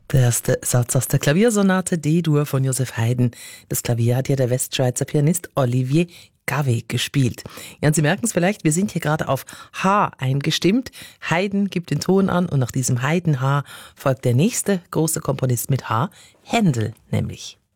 Der erste Satz aus der Klaviersonate D-Dur von Joseph Haydn. Das Klavier hat ja der Westschweizer Pianist Olivier Gavé gespielt. Ja, und Sie merken es vielleicht, wir sind hier gerade auf H eingestimmt. Haydn gibt den Ton an und nach diesem Haydn-H folgt der nächste große Komponist mit H, Händel nämlich.